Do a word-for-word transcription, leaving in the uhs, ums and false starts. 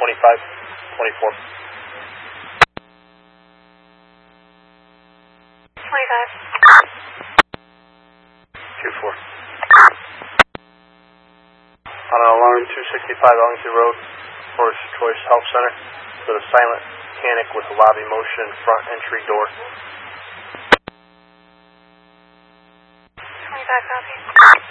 twenty-five, twenty-four. twenty-five. two four. On an alarm two sixty-five Ellington Road, Forest Choice Health Center, with a silent mechanic with a lobby motion front entry door. twenty-five copy.